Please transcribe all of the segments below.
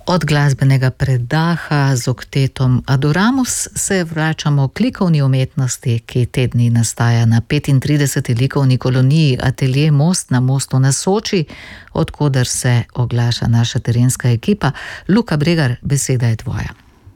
Od glasbenega predaha z oktetom Adoramus se vračamo k likovni umetnosti, ki te dni nastaja na 35. likovni koloniji Atelje Most na Mostu na Soči, odkoder se oglaša naša terenska ekipa. Luka Bregar, beseda je tvoja.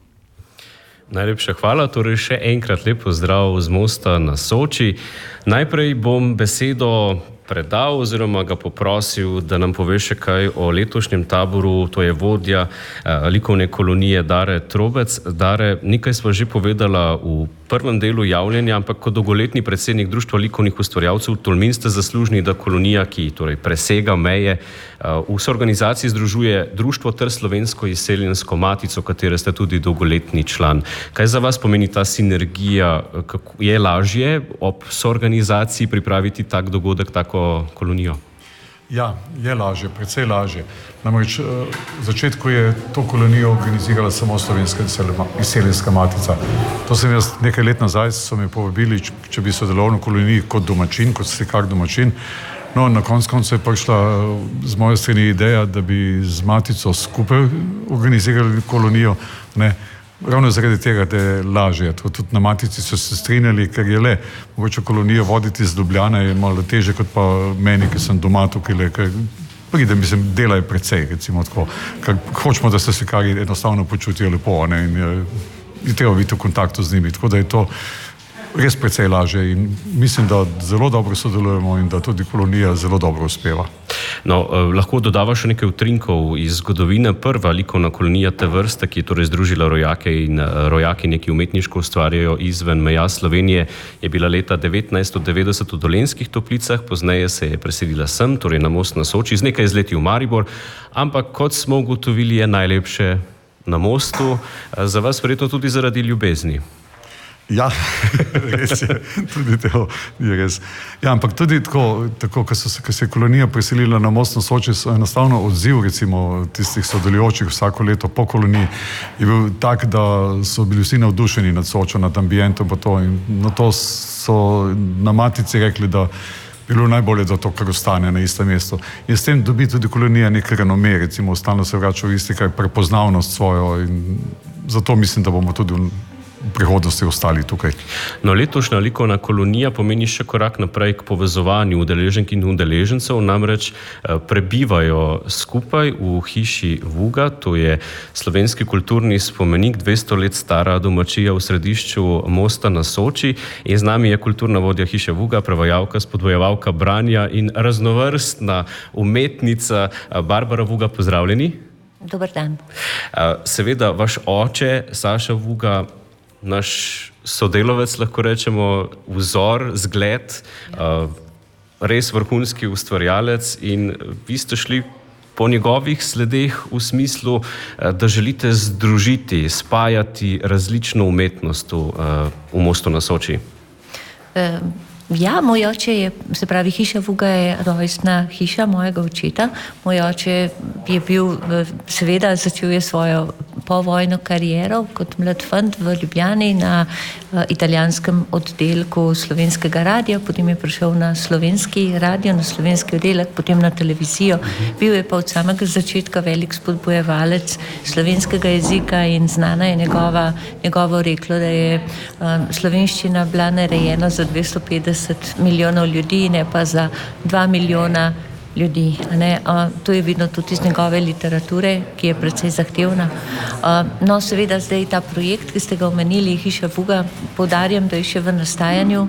Najlepša hvala, torej še enkrat lep pozdrav z Mosta na Soči. Najprej bom besedo predal oziroma ga poprosil, da nam pove še kaj o letošnjem taboru. To je vodja likovne kolonije Dare Trobec. Dare, nekaj smo že povedala v prvem delu javljanja, ampak kot dolgoletni predsednik Društva likovnih ustvarjalcev Tolmin ste zaslužni, da kolonija, ki torej presega meje, v soorganizaciji združuje Društvo ter Slovensko izseljensko matico, katere ste tudi dolgoletni član. Kaj za vas pomeni ta sinergija? Je lažje ob soorganizaciji pripraviti tak dogodek, tako kolonijo? Ja, je lažje, precej lažje. Namreč v začetku je to kolonijo organizirala samo Slovenska izseljenska matica. To sem jaz nekaj let nazaj, so me povabili, če bi sodeloval na koloniji kot domačin, kot slikar domačin. No, na koncu je prišla z moje strani ideja, da bi z matico skupaj organizirali kolonijo, ne. Ravno zaradi tega, da je lažje. Tudi na matici so se strinjali, ker je le mogoče kolonijo voditi z Ljubljane je malo teže kot pa meni, ki sem doma tukaj, ker pride, mislim, dela je precej, recimo tako, ker hočemo, da se slikarji enostavno počutijo lepo, ne, in je treba biti v kontaktu z njimi, tako da je to res precej lažje in mislim, da zelo dobro sodelujemo in da tudi kolonija zelo dobro uspeva. No, lahko dodava še nekaj utrinkov iz zgodovine. Prva likovna kolonija te vrste, ki je torej združila rojake in rojakinje, ki umetniško ustvarjajo izven meja Slovenije, je bila leta 1990 v Dolenjskih Toplicah, pozneje se je preselila sem, torej na Most na Soči, z nekaj izleti v Maribor, ampak kot smo ugotovili, je najlepše na Mostu, za vas verjetno tudi zaradi ljubezni. Ja, res je, tudi to je res. Ja, ampak tudi tako, ko se je kolonija preselila na Most na Soči, so enostavno odziv, recimo, tistih sodelujočih vsako leto po koloniji je bil tak, da so bili vsi navdušeni nad Sočo, nad ambientom pa to in na to so na matici rekli, da bilo najbolje, da to kar ostane na istem mestu. In s tem dobi tudi kolonija nek renome, recimo, stalno se vrača v isti kaj prepoznavnost svojo in zato mislim, da bomo tudi v prihodnosti ostali tukaj. No, letošnja likovna kolonija pomeni še korak naprej k povezovanju udeleženk in udeležencev, namreč prebivajo skupaj v hiši Vuga, to je slovenski kulturni spomenik, 200 let stara domačija v središču Mosta na Soči in z nami je kulturna vodja hiše Vuga, prevajalka, spodbojevalka branja in raznovrstna umetnica Barbara Vuga. Pozdravljeni. Dober dan. Seveda, vaš oče, Saša Vuga, naš sodelovec, lahko rečemo, vzor, zgled, res vrhunski ustvarjalec in vi ste šli po njegovih sledeh v smislu, da želite združiti, spajati različno umetnost v Mostu na Soči. Ja, moj oče je, se pravi, hiša Vuga je rojstna hiša mojega očeta. Moj oče je bil, seveda začel je svojo povojno kariero kot mlad fant v Ljubljani na italijanskem oddelku Slovenskega radija, potem je prišel na slovenski radio, na slovenski oddelek, potem na televizijo. Bil je pa od samega začetka velik spodbojevalec slovenskega jezika in znana je njegovo reklo, da je slovenščina bila narejena za 250 milijonov ljudi, ne pa za 2 milijona ljudi. To je vidno tudi iz njegove literature, ki je precej zahtevna. No, seveda zdaj ta projekt, ki ste ga omenili, hiša Vuga, poudarjam, da je še v nastajanju,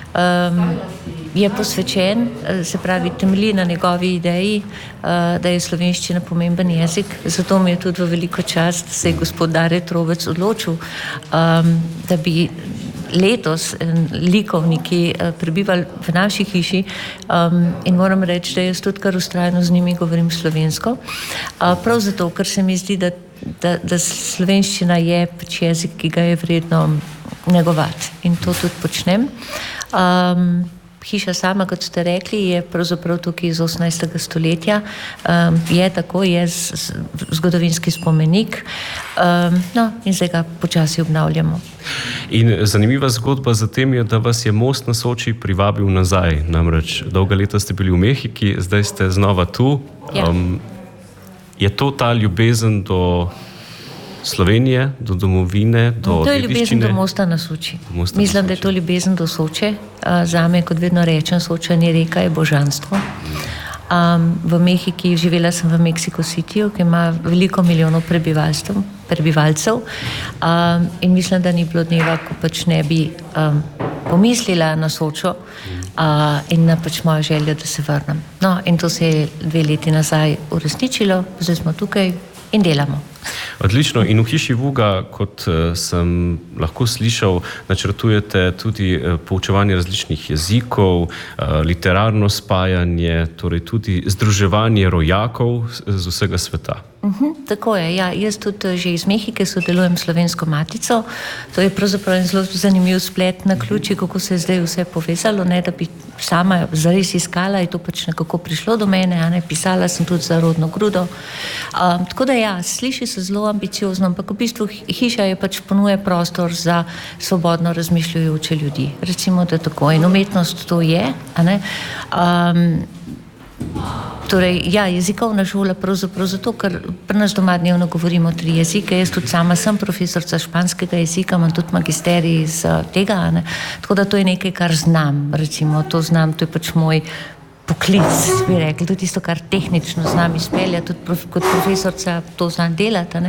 je posvečen, se pravi, temelji na njegovi ideji, da je slovenščina pomemben jezik, zato mi je tudi v veliko čast, da se je gospod Dare Trobec odločil, da bi letos likovniki prebivali v naši hiši in moram reči, da jaz tudi kar vztrajno z njimi govorim slovensko. Prav zato, ker se mi zdi, da slovenščina je pač jezik, ki ga je vredno negovati in to tudi počnem. Hiša sama, kot ste rekli, je pravzaprav tukaj iz 18. stoletja. Je tako, je zgodovinski spomenik. No, in zdaj ga počasi obnavljamo. In zanimiva zgodba za tem je, da vas je Most na Soči privabil nazaj. Namreč dolga leta ste bili v Mehiki, zdaj ste znova tu. Ja. je to ta ljubezen do Slovenije, do domovine, do To je ljubezen dediščine? do Mosta na Soči. Mosta na Mislim, da je to ljubezen do Soče. Zame, kot vedno rečem, Soča ni reka, je božanstvo. V Mehiki, živela sem v Mexico Cityju, ki ima veliko milijonov prebivalcev, in mislim, da ni bilo dneva, ko pač ne bi pomislila na Sočo in na pač mojo željo, da se vrnem. No, in to se je 2 leti nazaj uresničilo, zdaj smo tukaj in delamo. Odlično. In v Hiši Vuga, kot sem lahko slišal, načrtujete tudi poučevanje različnih jezikov, literarno spajanje, torej tudi združevanje rojakov z vsega sveta. Tako je, ja. Jaz tudi že iz Mehike sodelujem s Slovensko matico. To je pravzaprav en zelo zanimiv splet na ključi, kako se je zdaj vse povezalo, ne da bi sama zares iskala, je to pač nekako prišlo do mene, pisala sem tudi za rodno grudo. Tako da ja, sliši se zelo ambiciozno, ampak v bistvu hiša je pač ponuja prostor za svobodno razmišljajoče ljudi. Recimo, da tako. In umetnost to je, torej, ja, jezikovna šola pravzaprav zato, ker pri nas doma dnevno govorimo 3 jezike. Jaz tudi sama sem profesorica španskega jezika, imam tudi magisterij iz tega, tako da to je nekaj, kar znam, recimo, to znam, to je pač moj poklic, bi rekli, tudi tisto, kar tehnično znam izpeljati, tudi kot profesorica to znam delati,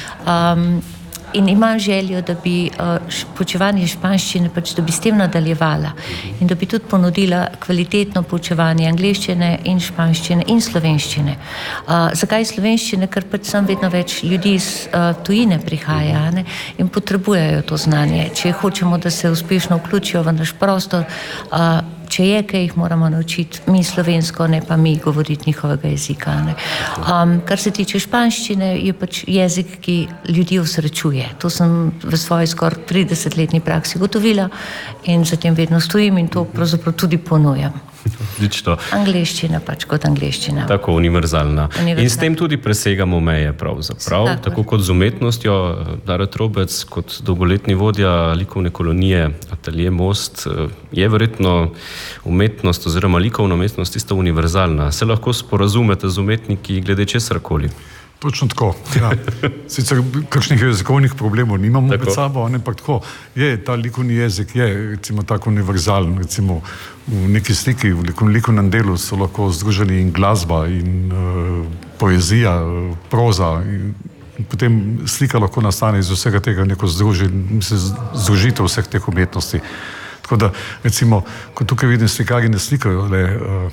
in imam željo, da bi poučevanje španščine, pač da bi s tem nadaljevala in da bi tudi ponudila kvalitetno poučevanje angleščine in španščine in slovenščine. Zakaj slovenščine? Ker pač sem vedno več ljudi iz tujine prihaja, in potrebujejo to znanje. Če hočemo, da se uspešno vključijo v naš prostor, če je, kaj jih moramo naučiti mi slovensko, ne pa mi govoriti njihovega jezika. Kar se tiče španščine, je pač jezik, ki ljudi osrečuje. To sem v svoji skoraj 30-letni praksi gotovila in za tem vedno stojim in to pravzaprav tudi ponujam. Odlično. Angleščina pač kot angleščina. Tako univerzalna. In s tem tudi presegamo meje pravzaprav. Tako kot z umetnostjo. Darja Trobec, kot dolgoletni vodja likovne kolonije Atelje Most, je verjetno umetnost oziroma likovna umetnost tista univerzalna. Se lahko sporazumete z umetniki glede česarkoli? Točno tako, ja. Sicer kakšnih jezikovnih problemov nimamo med sabo, ampak tako je, ta likovni jezik je recimo tako univerzalen, recimo v neki sliki, v likovnem delu so lahko združeni in glasba in poezija, proza in potem slika lahko nastane iz vsega tega neko združitev vseh teh umetnosti. Tako da recimo, ko tukaj vidim slikarji ne slikajo le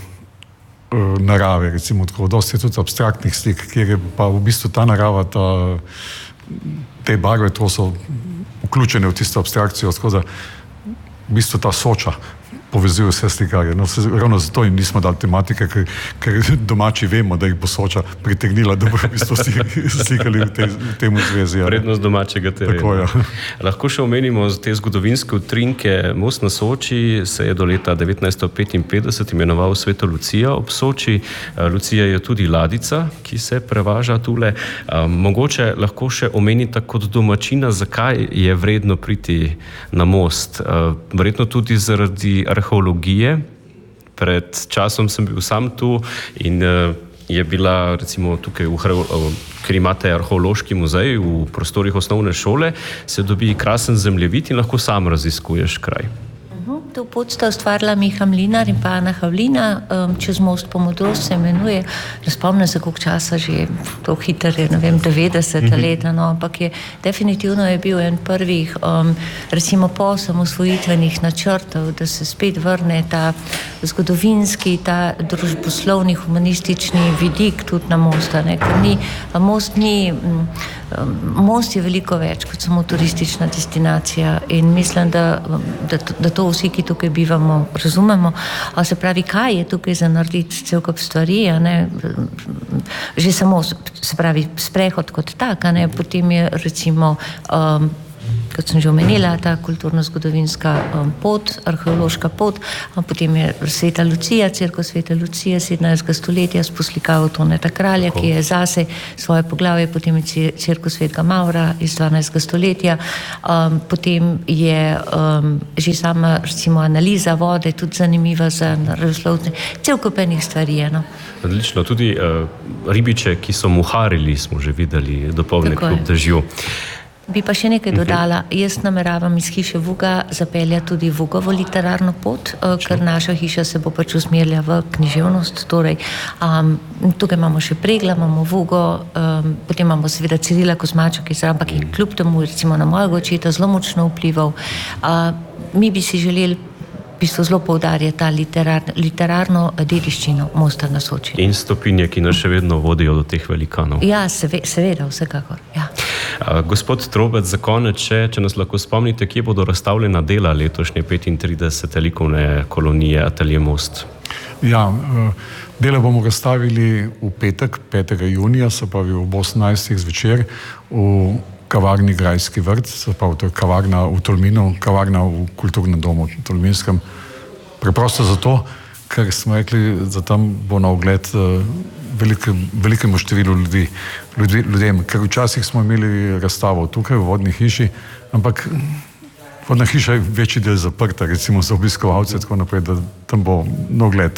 narave, recimo tako, dosti je tudi abstraktnih slik, kjer je pa v bistvu ta narava, te barve, to so vključene v tisto abstrakcijo, tako da v bistvu ta Soča povezuje vse slikarje. No, ravno zato jim nismo dali tematike, ker domači vemo, da jih bo Soča pritegnila, da bo v bistvu slikali v tem zvezi. Prednost domačega terena. Tako, ja. Lahko še omenimo te zgodovinske utrinke. Most na Soči se je do leta 1955 imenoval Sveto Lucijo ob Soči. Lucija je tudi ladica, ki se prevaža tule. Mogoče lahko še omenite kot domačina, zakaj je vredno priti na most. Verjetno tudi zaradi arheologije. Pred časom sem bil sam tu in je bila recimo tukaj, ker imate arheološki muzej v prostorih osnovne šole, se dobi krasen zemljevid in lahko sam raziskuješ kraj. To pot sta ustvarila Miha Mlinar in pa Ana Havlina, Čez most po modrost se imenuje. Ne spomnim se, koliko časa že, to hitro je, 90 let, ampak je definitivno je bil en prvih, recimo po osamosvojitvenih načrtov, da se spet vrne ta zgodovinski, ta družboslovni, humanistični vidik tudi na most, ker most je veliko več kot samo turistična destinacija in mislim, da to vsi, ki tukaj bivamo, razumemo. Se pravi, kaj je tukaj za narediti cel kup stvari, že samo, se pravi, sprehod kot tak, potem je recimo kot sem že omenila, ta kulturno-zgodovinska pot, arheološka pot, potem je Sveta Lucija, cerkev Svete Lucije 17. stoletja s poslikavo Toneta Kralja, ki je zase svoje poglavje, potem je cerkev Svetega Mavra iz 12. stoletja, potem je že sama recimo analiza vode tudi zanimiva za naravoslovne, cel kup enih stvari je. No. Odlično, tudi ribiče, ki so muharili, smo že videli dopoldne kljub dežju. Bi pa še nekaj dodala. Jaz nameravam iz hiše Vuga zapeljati tudi Vugovo literarno pot, ker naša hiša se bo pač usmerila v književnost. Torej, tukaj imamo še Pregla, imamo Vugo, potem imamo seveda Cirila Kosmača, ki je ampak je kljub temu recimo na mojega očeta zelo močno vplival. Mi bi si želeli v bistvu zelo poudarjati ta literarno dediščino Mosta na Soči. In stopinje, ki nas še vedno vodijo do teh velikanov. Ja, seveda, vsekakor. Ja. Gospod Trobec, za konec, če nas lahko spomnite, kje bodo razstavljena dela letošnje 35. likovne kolonije Atelje Most? Ja, dela bomo razstavili v petek, 5. junija, se pravi ob 18. zvečer v kavarni Grajski vrt, se pravi to je kavarna v Tolminu, kavarna v kulturnem domu v Tolminskem. Preprosto zato, ker smo rekli, da tam bo na ogled velikemu številu ljudem, ker včasih smo imeli razstavo tukaj v vodni hiši, ampak vodna hiša je večji del zaprta, recimo za obiskovalce, tako naprej, da tam bo na ogled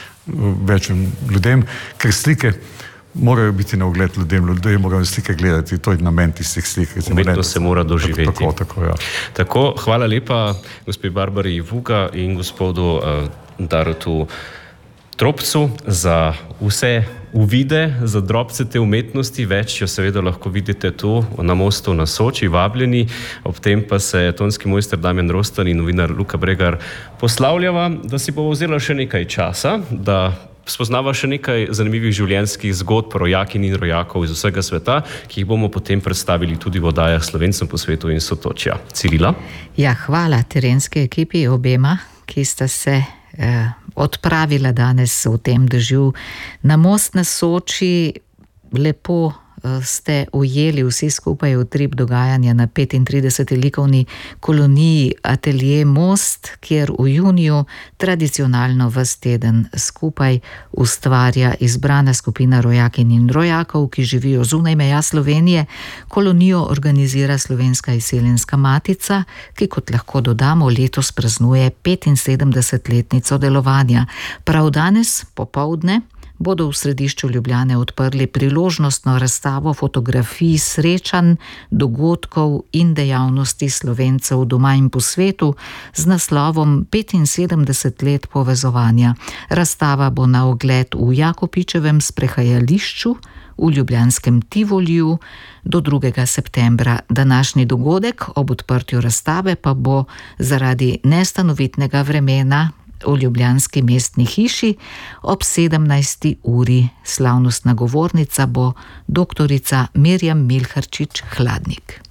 večjim ljudem, ker slike morajo biti na ogled ljudem, ljudje morajo slike gledati, to je namen tistih slik. Umetnost se mora doživeti. Ja. Tako, hvala lepa gospe Barbari Vuga in gospodu Darotu Tropcu za vse uvide, za drobce te umetnosti. Več jo seveda lahko vidite tu na Mostu na Soči, vabljeni. Ob tem pa se tonski mojster Damjan Rostan in novinar Luka Bregar poslavljava, da si bo vzela še nekaj časa, da spoznava še nekaj zanimivih življenjskih zgodb rojakinj in rojakov iz vsega sveta, ki jih bomo potem predstavili tudi v oddajah Slovencem po svetu in Sotočja. Cirila? Ja, hvala terenski ekipi obema, ki sta se odpravila danes v tem dežju na Most na Soči. Lepo ste ujeli vsi skupaj utrip dogajanja na 35. likovni koloniji Atelje Most, kjer v juniju tradicionalno ves teden skupaj ustvarja izbrana skupina rojakinj in rojakov, ki živijo zunaj meja Slovenije. Kolonijo organizira Slovenska izseljenska matica, ki, kot lahko dodamo, letos praznuje 75-letnico delovanja. Prav danes popoldne bodo v središču Ljubljane odprli priložnostno razstavo fotografij srečanj, dogodkov in dejavnosti Slovencev doma in po svetu z naslovom 75 let povezovanja. Razstava bo na ogled v Jakopičevem sprehajališču v ljubljanskem Tivoliju do 2. septembra. Današnji dogodek ob odprtju razstave pa bo zaradi nestanovitnega vremena v ljubljanski mestni hiši ob 17. uri. Slavnostna govornica bo doktorica Mirjam Milharčič Hladnik.